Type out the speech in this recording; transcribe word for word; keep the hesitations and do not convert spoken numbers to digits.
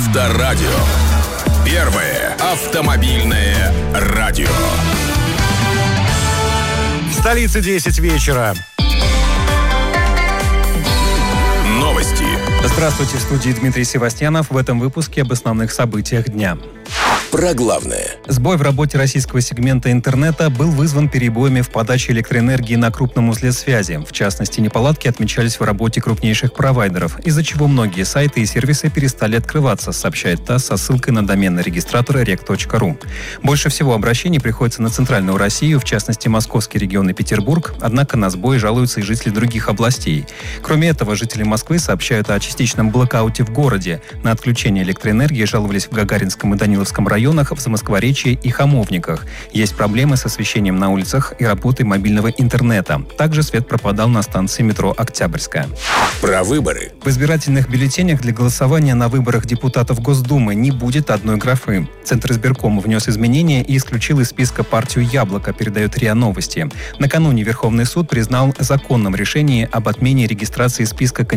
Авторадио. Первое автомобильное радио. В столице десять вечера. Новости. Здравствуйте, в студии Дмитрий Севастьянов. В этом выпуске об основных событиях дня. Про главное. Сбой в работе российского сегмента интернета был вызван перебоями в подаче электроэнергии на крупном узле связи. В частности, неполадки отмечались в работе крупнейших провайдеров, из-за чего многие сайты и сервисы перестали открываться, сообщает ТАСС со ссылкой на доменный регистратор рек точка ру. Больше всего обращений приходится на Центральную Россию, в частности, Московский регион и Петербург, однако на сбой жалуются и жители других областей. Кроме этого, жители Москвы сообщают о частичном блэкауте в городе. На отключение электроэнергии жаловались в Гагаринском и Даниловском районах, в Замоскворечье и Хамовниках. Есть проблемы с освещением на улицах и работой мобильного интернета. Также свет пропадал на станции метро Октябрьская. Про выборы. В избирательных бюллетенях для голосования на выборах депутатов Госдумы не будет одной графы. Центр избиркома внес изменения и исключил из списка партию «Яблоко», передает РИА Новости. Накануне Верховный суд признал законным решение об отмене регистрации списка кандидатов